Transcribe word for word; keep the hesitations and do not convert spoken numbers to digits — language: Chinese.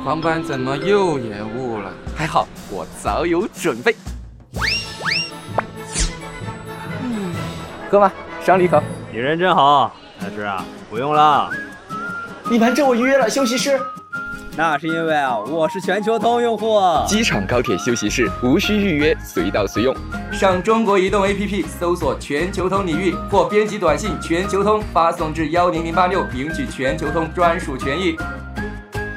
航班怎么又延误了？ 还好我早有准备。 嗯， 喝吧，赏你一口。 你人真好，但是啊，不用了。 你盘这我预约了休息室。 那是因为啊，我是全球通用户。 机场高铁休息室无需预约，随到随用。 上中国移动 A P P 搜索全球通领域，或编辑短信全球通发送至幺零零八六，领取全球通专属权益。